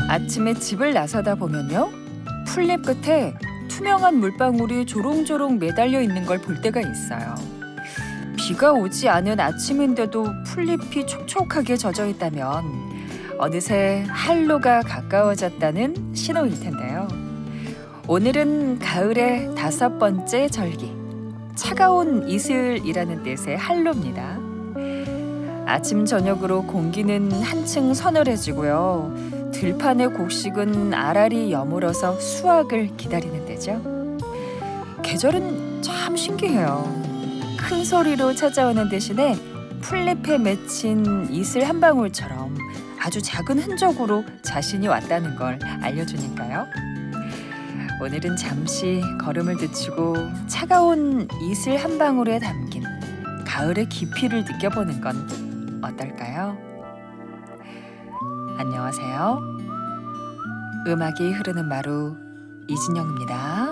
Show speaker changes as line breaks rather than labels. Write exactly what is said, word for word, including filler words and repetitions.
아침에 집을 나서다 보면요, 풀잎 끝에 투명한 물방울이 조롱조롱 매달려 있는 걸 볼 때가 있어요. 비가 오지 않은 아침인데도 풀잎이 촉촉하게 젖어 있다면 어느새 한로가 가까워졌다는 신호일 텐데요. 오늘은 가을의 다섯 번째 절기, 차가운 이슬이라는 뜻의 한로입니다. 아침 저녁으로 공기는 한층 서늘해지고요. 들판의 곡식은 알알이 여물어서 수확을 기다리는 때죠. 계절은 참 신기해요. 큰 소리로 찾아오는 대신에 풀잎에 맺힌 이슬 한 방울처럼 아주 작은 흔적으로 자신이 왔다는 걸 알려주니까요. 오늘은 잠시 걸음을 늦추고 차가운 이슬 한 방울에 담긴 가을의 깊이를 느껴보는 건 어떨까요? 안녕하세요. 음악이 흐르는 마루 이진영입니다.